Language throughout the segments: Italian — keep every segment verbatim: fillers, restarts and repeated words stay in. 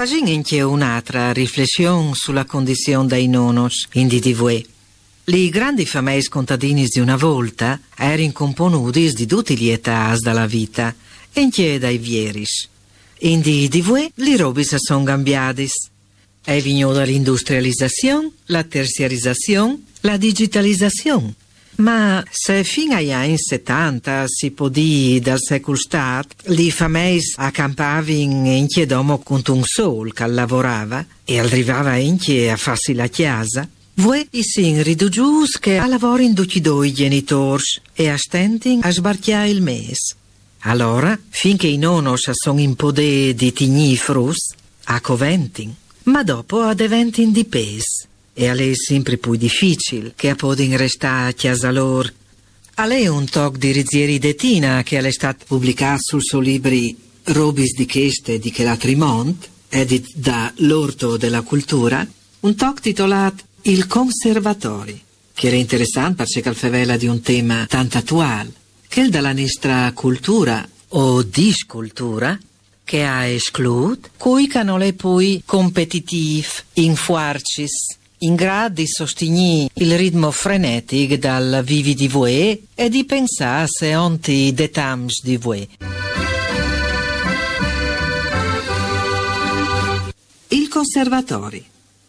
Facin anche un'altra riflessione sulla condizione dei nonos in di divue. I grandi famosi contadini di una volta erano componuti di tutte le età della vita, anche dai vieris. In di divue le robe si sono cambiate. È venuta l'industrializzazione, la terziarizzazione, la digitalizzazione. Ma se fino agli anni settanta si può dire del secolo scorso, li famosi accampavano anche domo con un sol che lavorava e arrivava anche a farsi la chiesa, voi si ridugius che a lavorare in tutti i due genitori e a stenti a sbarchiare il mese. Allora, finché i nonos sono in potere di tigni frus, a coventin, ma dopo diventano di pes. E a lei è sempre più difficile che a poden restare a casa loro. A lei un toc di rizieri de Tina che è stato pubblicato sul suo libro Robis di Cheste di che la Trimont, edit da l'Orto della Cultura, un toc titolato Il Conservatori, che era interessante perché calfevela di un tema tanto attuale, che è dalla nostra cultura o discultura, che ha escluso, cui che non è poi competitivo in fuarcis, in grado di sostenere il ritmo frenetico dal vivi di voi e di pensare se onti detams di voi. Il Conservatori.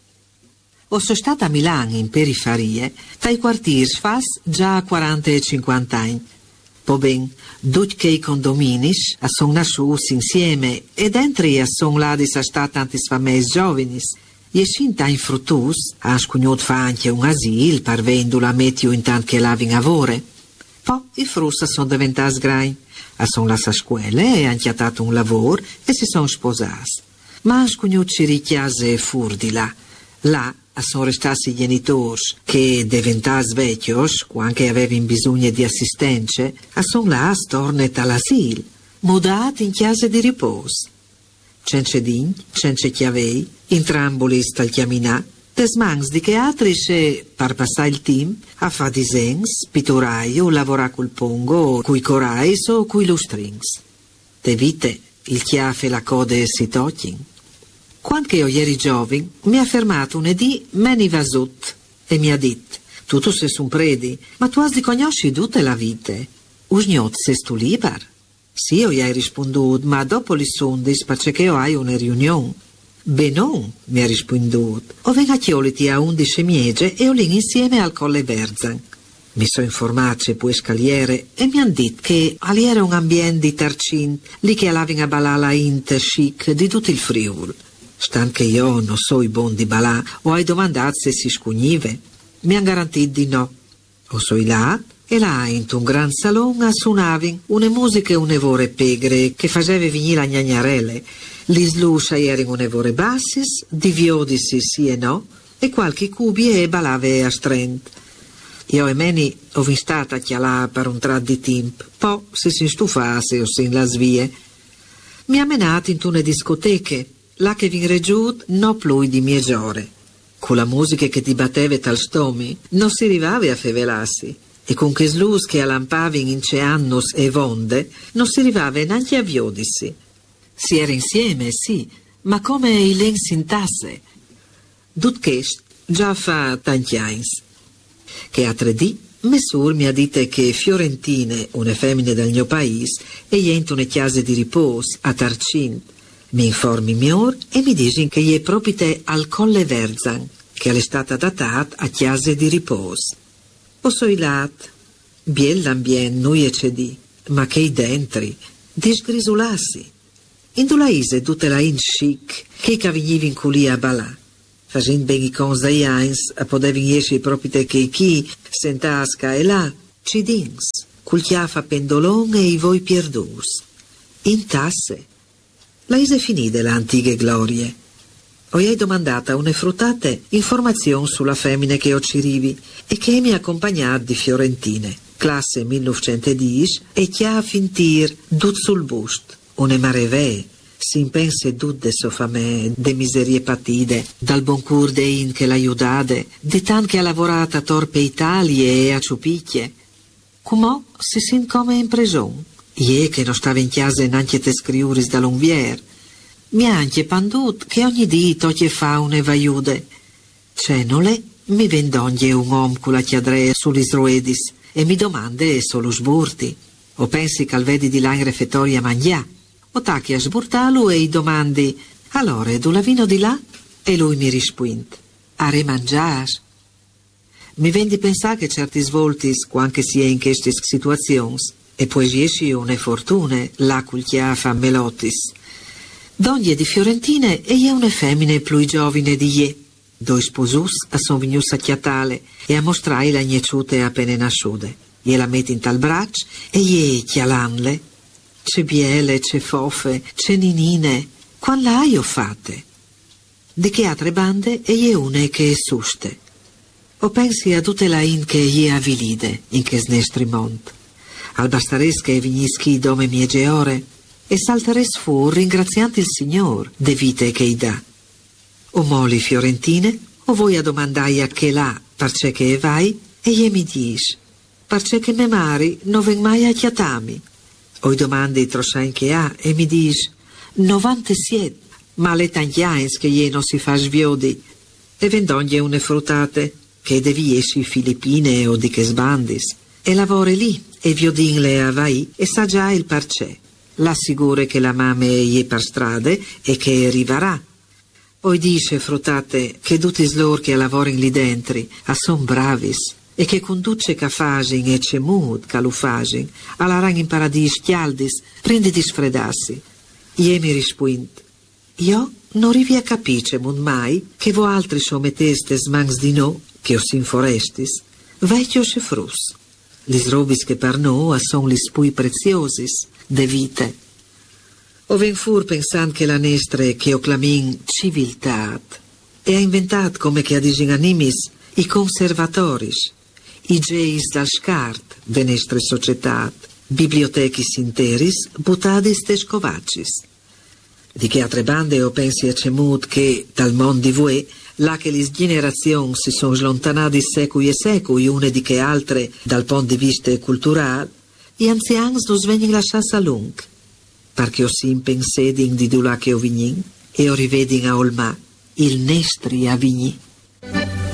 O sono stata a Milano in periferie, dai quartieri fas già quaranta e cinquanta anni. Po ben, tutti che i condominis sono nasciuti insieme e dentro sono là di stati tanti famosi giovani. E cinta in fruttus, ha scugnut fa anche un asil, parvendola mettio intanto che lavin avore. Poi i frus sono diventati grandi, sono lasciati a scuola e hanno chiatato un lavoro e si sono sposati. Ma ha scugnut ci richiase fur di là. Là sono restati i genitori che, diventati vecchi, quando avevano bisogno di assistenza, sono là stornati all'asil, mudati in chiese di riposo. Cence din, cence chiavei, intramboli stal chiaminà, desmans di che altri se, per passare il tempo, a fa disegni, pitturai o lavorare col pongo, coi corais o coi lustrings. De vite, il chiafe e la code si tocchino. Quando io eri giovane, mi ha fermato un edì meni vasut e mi ha detto, tu tu sei un predi, ma tu has di conosci tutte la vite. Usgnot sei tu libar? Sì, io gli hai risponduto, ma dopo li sondis perché io hai una riunione. Beh non, mi ha risponduto. Ho venacchioliti a undici miege e ho lì insieme al Colle Verzan. Mi sono informato poi scaliere e mi hanno detto che lì era un ambiente di tarcin, lì che alavano a balala int chic di tutto il Friul. Stan che io non so i bon di balà, o hai domandato se si scugnive. Mi hanno garantito di no. O so là, e là in un gran salone suonavano una musica e un'evore pegre che faceva venire la gnagnarelle. Li sluscia erano un'evore bassis, di viodisi sì e no, e qualche cubie e balave a strent. Io e meni ho vistata chialà per un trat di tempo, poi se si stufasse o sin la svie. Mi ha menato in tune discoteche, là che vin reggiut no più di mie giore. Con la musica che ti batteva tal stomi, non si arrivava a fevelarsi, e con che slus che allampavano in ceannos e vonde, non si arrivava neanche a viodisi. Si era insieme, sì, ma come il len sintasse. Dutkest già fa tanti anni. Che a tre dì, Messur mi ha detto che Fiorentine, una femmine del mio paese, e jent una chiesa di riposo a Tarcin. Mi informi miglior e mi dici che gli è proprio al Colle Verzan, che è stata datata a chiesa di riposo. O so i lat, biel l'ambiente, noi e cedi, ma che i dentri, disgrisulassi. In dulaise tutte la in chic, che cavignivi in culia a balà. Facendo ben i cons dai ains, a podevi esci proprio che chi, sentasca e là, cidins, col chiafa pendolon e i voi pierdus. In tasse. La ise finite le antiche glorie. Ho hai domandata une fruttate informazioni sulla femmine che ho cirivi e che mi ha accompagnato di Fiorentine, classe millenovecentodieci e che ha fintir dut sul bust, une mareve, si impense dut de sofame, de miserie patide, dal bon cur de in che l'aiudade, di tan che ha lavorato a torpe Italie e a ciupicchie. Comò si sin come in pregion. Ie che non stava in chiesa neanche te scriuris dall'unvier. mi ha anche pandut che ogni dito che fa une vaiude. Cenole mi vendoglie un om con la chiadre sull'isroedis e mi domande solo sburti. O pensi che al vedi di là in refettoria mangià. O tacchi a sburtalu e i domandi, allora, du la vino di là? E lui mi rispuint, a remangias. Mi vendi pensare che certi svoltis, quanche sia in queste situazioni, e poi riesci une fortune, là cul chia fa melotis. Doglie di Fiorentine e je une femmine più giovine di je. Doi sposus a son vegnus a chiatale e a mostrai la gneciute appena nasciude. Je la metti in tal braccio e je chialanle. C'è biele, c'è fofe, c'è ninine. Quan la hai o fate? Di che altre bande e je une che è suste. O pensi a tutte la in che je avilide in che snestri mont. Al bastaresche e vignischi dome mie geore e salteres fu ringrazianti il Signor de vite che i dà. O moli fiorentine, o voi a domandai a che là, parce che vai, e je mi dis, parce che me mari non ven mai a chiatami. O i domandi trossain che ha, e mi dis, novantasiet, ma le tangiains che je non si fa sviodi, e vendoglie une fruttate, che devi esci Filippine o di che sbandis, e lavore lì, e viodinle a vai, e sa già il parce. L'assicure che la mame je per strade e che arriverà. Oi dice, fruttate, che tutti slor che lavorin lì dentri, a son bravis, e che conduce ca fasin e c'è mud ca lu fasin, alla rang in paradis chialdis, prende di sfredassi. Ie mi rispuint, io non rivi a capice mund mai che vo altri someteste smans di no, che o sin forestis, vecchio se frus. Lis robis che per no a son li spui preziosis, de vite. O ven fur pensant che la nestre che o clamin civiltat e ha inventat come che adisin animis i conservatoris, i geis dal scart de nestre societat, bibliotechis interis butadis de scovacis. Di che altre bande o pensi a cemut che dal mon di vue, là che lis generazioni si son slontanati secui e secui une di che altre dal pont di vista cultural, gli anzians nos vengono lasciati a lung, perché o si impensedin di dulà che o vignin e o rivedin a olmà il nestri a vigni.